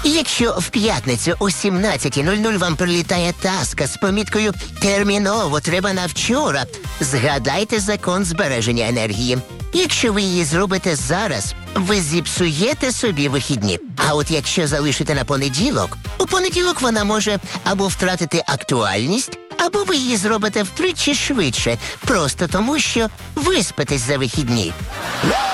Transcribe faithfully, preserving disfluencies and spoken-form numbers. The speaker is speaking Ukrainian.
І якщо в п'ятницю о сімнадцятій нуль нуль вам прилітає таска з поміткою «Терміново, треба на вчора», згадайте закон збереження енергії. Якщо ви її зробите зараз, ви зіпсуєте собі вихідні. А от якщо залишите на понеділок, у понеділок вона може або втратити актуальність, або ви її зробите втричі швидше, просто тому що виспитесь за вихідні.